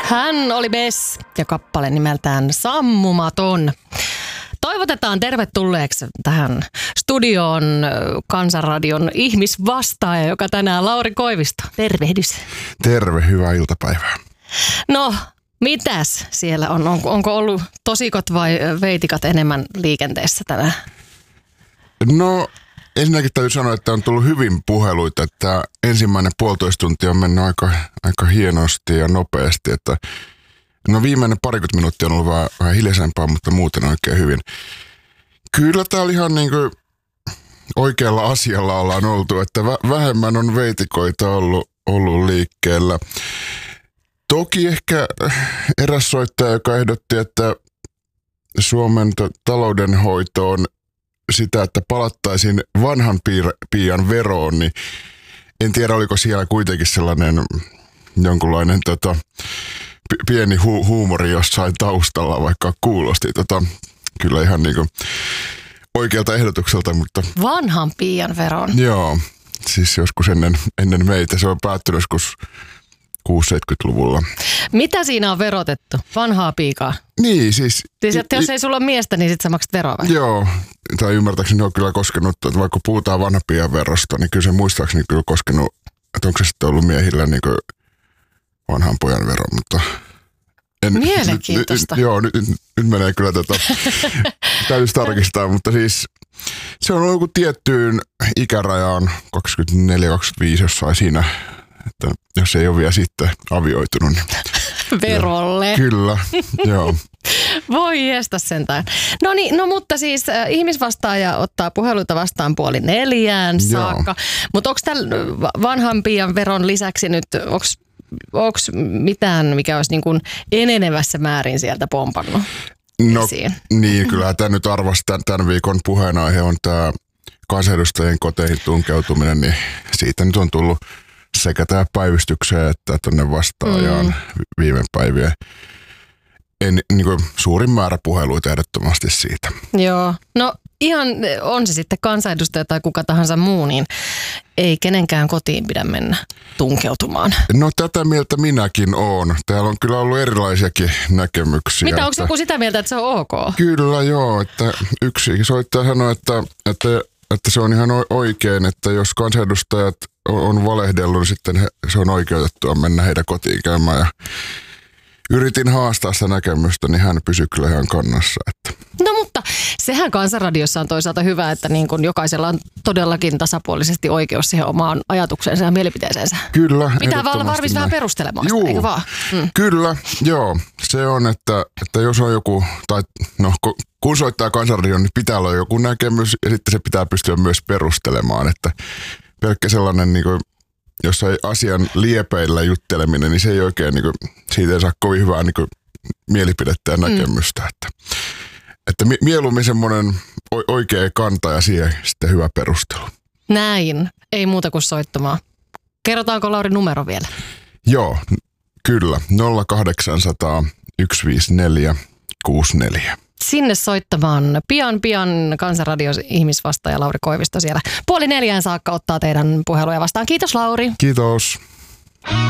Hän oli Bess ja kappale nimeltään Sammumaton. Toivotetaan tervetulleeksi tähän studioon Kansanradion ihmisvastaaja, joka tänään Lauri Koivisto. Tervehdys. Terve, hyvää iltapäivää. No, mitäs siellä on? Onko ollut tosikot vai veitikat enemmän liikenteessä tänään? No, ensinnäkin täytyy sanoa, että on tullut hyvin puheluita, että ensimmäinen 1,5 tuntia on mennyt aika hienosti ja nopeasti, että no viimeinen 20 minuuttia on ollut vähän hiljaisempaa, mutta muuten oikein hyvin. Kyllä täällä ihan niin kuin oikealla asialla ollaan oltu, että vähemmän on veitikoita ollut liikkeellä. Toki ehkä eräs soittaja, joka ehdotti, että Suomen taloudenhoitoon sitä, että palattaisiin vanhan piian veroon, niin en tiedä, oliko siellä kuitenkin sellainen jonkunlainen pieni huumori jossain taustalla, vaikka kuulosti kyllä ihan niin kuin oikealta ehdotukselta, mutta... Vanhan piian veron? Joo, siis joskus ennen meitä. Se on päättynyt joskus 60-70-luvulla. Mitä siinä on verotettu? Vanhaa piikaa? Niin, siis... Että jos ei sulla ole miestä, niin sit sä maksat veroa vai? Joo, tai ymmärtääkseni on kyllä koskenut, että vaikka puhutaan vanhan piian verosta, niin kyllä se muistaakseni kyllä koskenut, että onko se sitten ollut miehillä niin kuin vanhan pojan vero, mutta... Mielenkiintoista. Nyt menee kyllä täytyisi tarkistaa, mutta siis se on ollut tiettyyn ikärajaan 24-25 jossain siinä, että jos ei ole vielä sitten avioitunut. Niin verolle. Kyllä, joo. Voi jestä sentään. No niin, no mutta siis ihmisvastaaja ottaa puheluita vastaan 3:30 saakka, mutta onko tällä vanhan piian veron lisäksi nyt, onko mitään, mikä olisi niin kuin enenevässä määrin sieltä pompannut esiin? Niin, kyllä tämä nyt arvasi tämän viikon puheenaihe on tämä kansanedustajien koteihin tunkeutuminen, niin siitä nyt on tullut sekä tämä päivystykseen että tuonne vastaajaan viime päivien. Niin kuin suurin määrä puheluita ehdottomasti siitä. Joo, no ihan on se sitten kansanedustaja tai kuka tahansa muu, niin ei kenenkään kotiin pidä mennä tunkeutumaan. No tätä mieltä minäkin oon. Täällä on kyllä ollut erilaisiakin näkemyksiä. Mitä, onko joku sitä mieltä, että se on ok? Kyllä joo, että yksi soittaja sanoi, että se on ihan oikein, että jos kansanedustajat on valehdellut, niin sitten se on oikeutettua mennä heidän kotiin käymään. Ja yritin haastaa sitä näkemystä, niin hän pysyi kyllä ihan kannassa. Että. No mutta sehän Kansanradiossa on toisaalta hyvä, että niin kun jokaisella on todellakin tasapuolisesti oikeus siihen omaan ajatukseensa ja mielipiteeseensä. Kyllä. Pitää vaan olla varmis vähän perustelemaan sitä, eikö vaan? Kyllä, joo. Se on, että jos on joku, tai no kun soittaa Kansanradion, niin pitää olla joku näkemys ja sitten se pitää pystyä myös perustelemaan, että pelkkä sellainen niin kuin jossain asian liepeillä jutteleminen, niin se ei oikein, niin kuin, siitä ei saa kovin hyvää niin kuin, mielipidettä ja näkemystä. Että mieluummin semmoinen oikea kanta ja siihen sitten hyvä perustelu. Näin, ei muuta kuin soittamaan. Kerrotaanko Lauri numero vielä? Joo, kyllä. 0800 154 64. Sinne soittamaan pian Kansanradion ihmisvastaaja Lauri Koivisto siellä 3:30 saakka ottaa teidän puheluja vastaan. Kiitos Lauri. Kiitos.